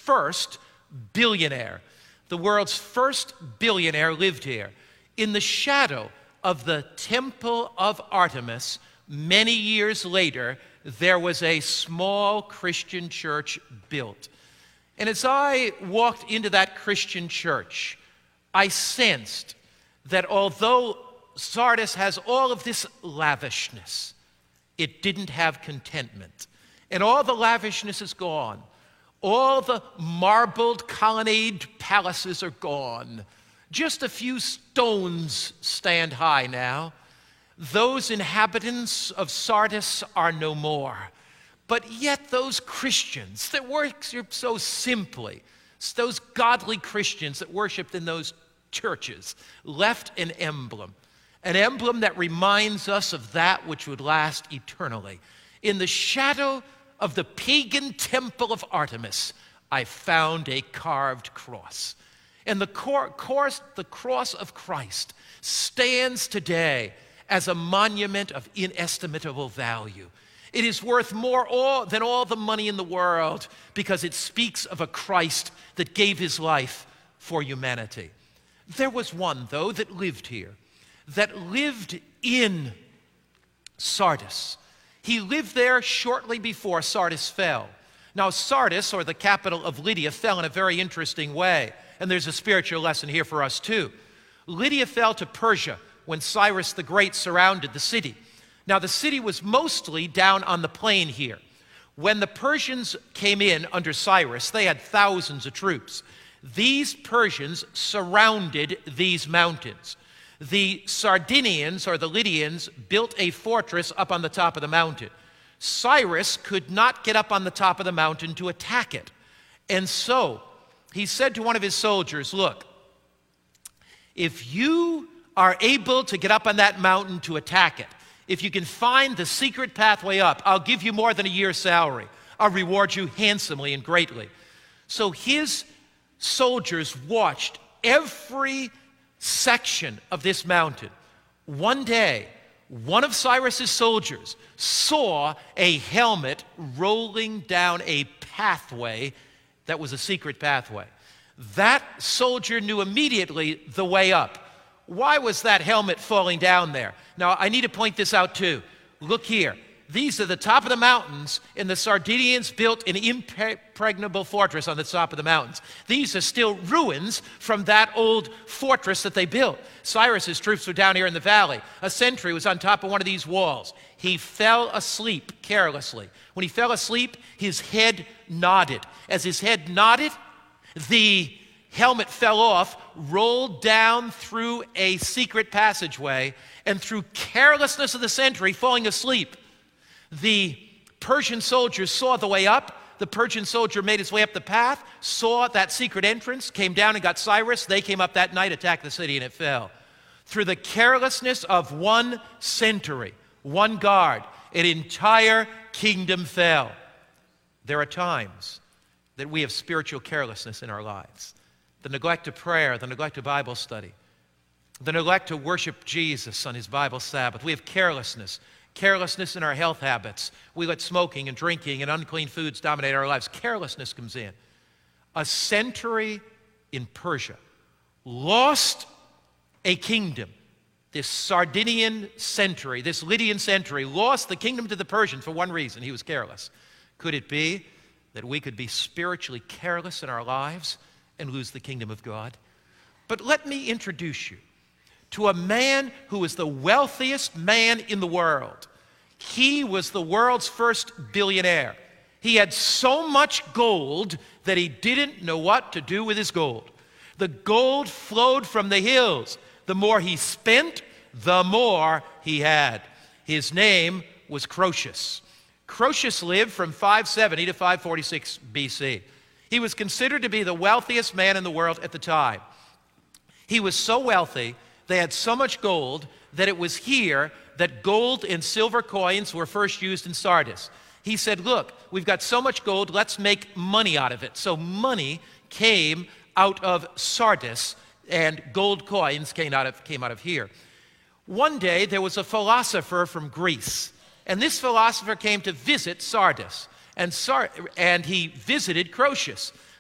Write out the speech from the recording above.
first billionaire. The world's first billionaire lived here. In the shadow of the Temple of Artemis, many years later, there was a small Christian church built. And as I walked into that Christian church, I sensed that although Sardis has all of this lavishness, it didn't have contentment. And all the lavishness is gone. All the marbled colonnade palaces are gone. Just a few stones stand high now. Those inhabitants of Sardis are no more. But yet those Christians that worship so simply, those godly Christians that worshiped in those churches, left an emblem that reminds us of that which would last eternally. In the shadow of the pagan temple of Artemis, I found a carved cross. And the cross of Christ stands today as a monument of inestimable value. It is worth more than all the money in the world because it speaks of a Christ that gave his life for humanity. There was one, though, that lived here, that lived in Sardis. He lived there shortly before Sardis fell. Now, Sardis, or the capital of Lydia, fell in a very interesting way, and there's a spiritual lesson here for us too. Lydia fell to Persia when Cyrus the Great surrounded the city. Now, the city was mostly down on the plain here. When the Persians came in under Cyrus, they had thousands of troops. These Persians surrounded these mountains. The Sardinians, or the Lydians, built a fortress up on the top of the mountain. Cyrus could not get up on the top of the mountain to attack it. And so he said to one of his soldiers, "Look, if you are able to get up on that mountain to attack it, if you can find the secret pathway up, I'll give you more than a year's salary. I'll reward you handsomely and greatly." So his soldiers watched every section of this mountain. One day, one of Cyrus's soldiers saw a helmet rolling down a pathway that was a secret pathway. That soldier knew immediately the way up. Why was that helmet falling down there? Now, I need to point this out too. Look here. These are the top of the mountains, and the Sardinians built an impregnable fortress on the top of the mountains. These are still ruins from that old fortress that they built. Cyrus's troops were down here in the valley. A sentry was on top of one of these walls. He fell asleep carelessly. When he fell asleep, his head nodded. As his head nodded, the helmet fell off, rolled down through a secret passageway, and through carelessness of the sentry falling asleep, the Persian soldiers saw the way up. The Persian soldier made his way up the path, saw that secret entrance, came down and got Cyrus. They came up that night, attacked the city, and it fell. Through the carelessness of one sentry, one guard, an entire kingdom fell. There are times that we have spiritual carelessness in our lives. The neglect of prayer, the neglect of Bible study, the neglect to worship Jesus on his Bible Sabbath. We have carelessness in our health habits. We let smoking and drinking and unclean foods dominate our lives. Carelessness comes in. A century in Persia lost a kingdom. This Sardinian century, this Lydian century, lost the kingdom to the Persians for one reason: he was careless. Could it be that we could be spiritually careless in our lives and lose the kingdom of God? But let me introduce you to a man who was the wealthiest man in the world. He was the world's first billionaire. He had so much gold that he didn't know what to do with his gold. The gold flowed from the hills. The more he spent, the more he had. His name was Croesus. Croesus lived from 570 to 546 BC. He was considered to be the wealthiest man in the world at the time. He was so wealthy, they had so much gold, that it was here that gold and silver coins were first used in Sardis. He said, "Look, we've got so much gold, let's make money out of it." So money came out of Sardis, and gold coins came out of here. One day, there was a philosopher from Greece, and this philosopher came to visit Sardis, and he visited Croesus.